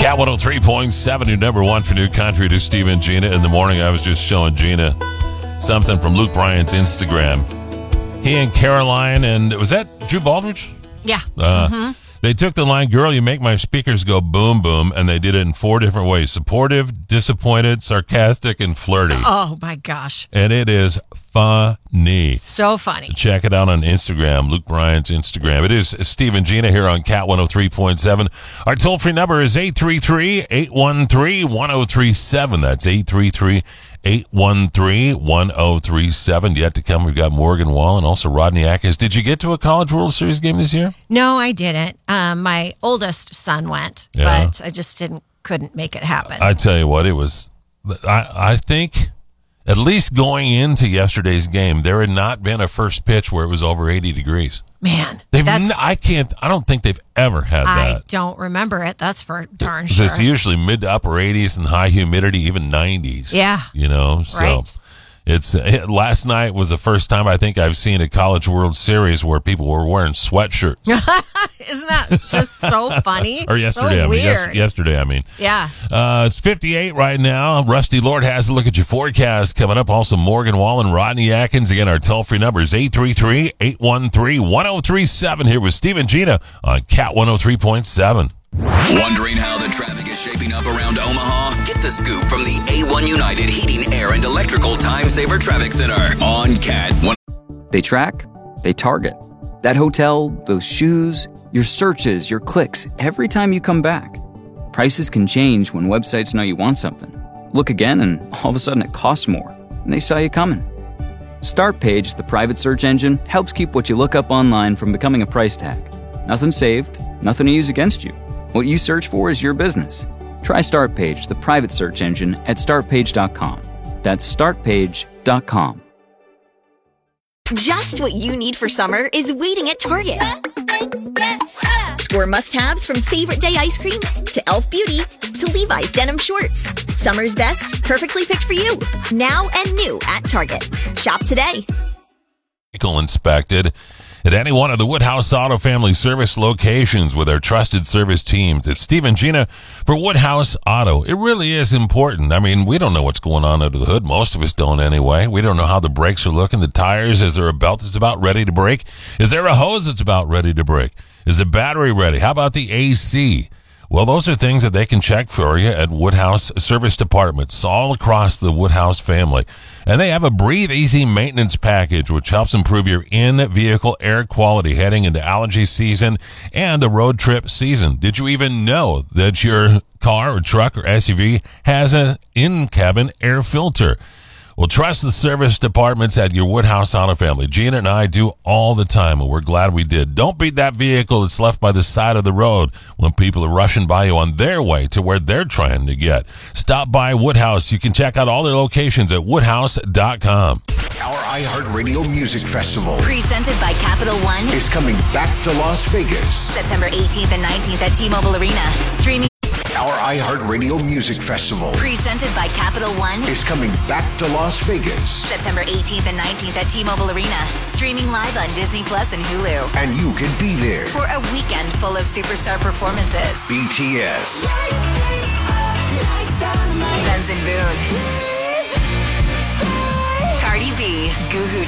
Cat 103.7, your number one for new country to Steve and Gina. In the morning, I was just showing Gina something from Luke Bryan's Instagram. He and Caroline, and was that Drew Baldridge? Yeah. They took the line, "Girl, you make my speakers go boom, boom," and they did it in 4 different ways: supportive, disappointed, sarcastic, and flirty. Oh, my gosh. And it is funny. So funny. Check it out on Instagram, Luke Bryan's Instagram. It is Steve and Gina here on Cat 103.7. Our toll-free number is 833-813-1037. That's 833-813-1037. Yet to come, we've got Morgan Wall and also Rodney Atkins. Did you get to a College World Series game this year? No, I didn't. My oldest son went, but I just couldn't make it happen. I tell you what, it was, I think, at least going into yesterday's game, there had not been a first pitch where it was over 80 degrees. Man, I don't think they've ever had that. I don't remember it. That's for darn sure. It's usually mid to upper 80s and high humidity, even 90s. Yeah. So right. Last night was the first time I think I've seen a College World Series where people were wearing sweatshirts. Isn't that just so funny? Or yesterday, so I mean. Weird. Yesterday, I mean. Yeah. It's 58 right now. Rusty Lord has a look at your forecast coming up. Also, Morgan Wall and Rodney Atkins. Again, our toll-free number is 833-813-1037. Here with Steve and Gina on Cat 103.7. Wondering how the traffic is shaping up around Omaha? Get the scoop from the A1 United Heating, Air, and Electrical Time Saver Traffic Center on Cat 1. They track, they target. That hotel, those shoes, your searches, your clicks, every time you come back. Prices can change when websites know you want something. Look again and all of a sudden it costs more, and they saw you coming. StartPage, the private search engine, helps keep what you look up online from becoming a price tag. Nothing saved, nothing to use against you. What you search for is your business. Try StartPage, the private search engine, at startpage.com. That's startpage.com. Just what you need for summer is waiting at Target. Score must-haves from Favorite Day ice cream to Elf Beauty to Levi's denim shorts. Summer's best, perfectly picked for you. Now and new at Target. Shop today. Vehicle inspected at any one of the Woodhouse Auto Family Service locations with our trusted service teams. It's Steve and Gina for Woodhouse Auto. It really is important. I mean, we don't know what's going on under the hood. Most of us don't anyway. We don't know how the brakes are looking, the tires. Is there a belt that's about ready to break? Is there a hose that's about ready to break? Is the battery ready? How about the AC? Well, those are things that they can check for you at Woodhouse Service Departments all across the Woodhouse family. And they have a Breathe Easy maintenance package, which helps improve your in-vehicle air quality heading into allergy season and the road trip season. Did you even know that your car or truck or SUV has an in-cabin air filter? Well, trust the service departments at your Woodhouse Auto Family. Gina and I do all the time, and we're glad we did. Don't beat that vehicle that's left by the side of the road when people are rushing by you on their way to where they're trying to get. Stop by Woodhouse. You can check out all their locations at woodhouse.com. Our iHeartRadio Music Festival Presented by Capital One. is coming back to Las Vegas. September 18th and 19th at T-Mobile Arena. Streaming. Our iHeartRadio Music Festival Presented by Capital One. is coming back to Las Vegas. September 18th and 19th at T-Mobile Arena. Streaming live on Disney Plus and Hulu. And you can be there. For a weekend full of superstar performances. BTS, Benson Boone. Cardi B, Guhu